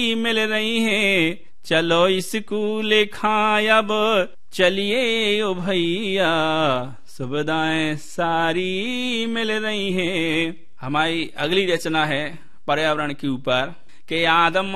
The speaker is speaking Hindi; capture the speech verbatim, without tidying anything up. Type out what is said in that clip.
मिल रही हैं, चलो स्कूल खां अब चलिए ओ भैया, सुविधाएं सारी मिल रही हैं। हमारी अगली रचना है पर्यावरण के ऊपर कि आदम